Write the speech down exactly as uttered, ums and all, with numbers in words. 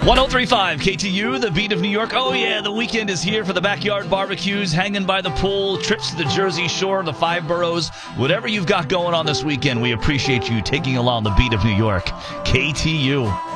one oh three point five K T U, the beat of New York. Oh, yeah, the weekend is here for the backyard barbecues, hanging by the pool, trips to the Jersey Shore, the five boroughs. Whatever you've got going on this weekend, we appreciate you taking along the beat of New York. K T U.